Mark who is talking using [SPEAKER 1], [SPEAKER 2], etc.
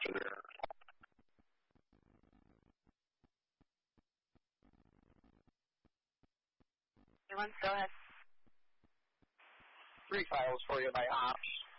[SPEAKER 1] there.
[SPEAKER 2] Everyone, go ahead.
[SPEAKER 1] 3 files for you by ops.